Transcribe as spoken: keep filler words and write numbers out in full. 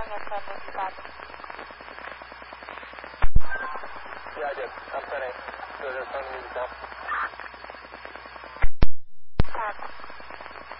November stop. Roger, I'm sorry. So that's on the stop.